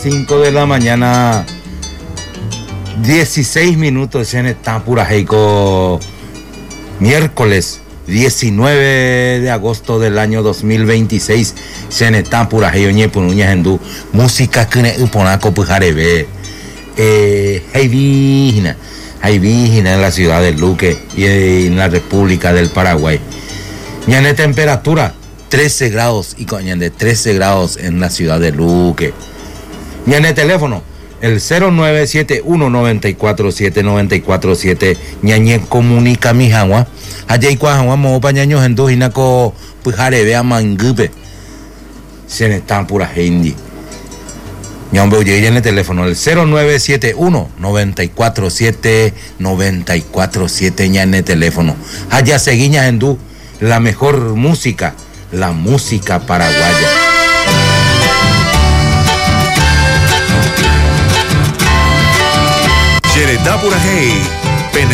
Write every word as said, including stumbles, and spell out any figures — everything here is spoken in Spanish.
cinco de la mañana, dieciséis minutos en esta pura heico, miércoles diecinueve de agosto del año dos mil veintiséis, en esta pura heico, ñepunuña hendú, música que ne uponaco pujarebe, eh, Jaivijina, Jaivijina en la ciudad de Luque y en la República del Paraguay. Ñane temperatura trece grados y coñan de trece grados en la ciudad de Luque. Ñane teléfono el cero nueve siete uno nueve cuatro siete nueve cuatro siete. Ñañe comunica mi jangua. Allá y cuajangua mo pañaño hendú hinaco pujare vea mangupe. Se están pura hindi. Ñambe oye en el teléfono el cero nueve siete uno nueve cuatro siete nueve cuatro siete. Ñane teléfono. Allá seguiña hendú la mejor música, la música paraguaya. Xeretá Purajey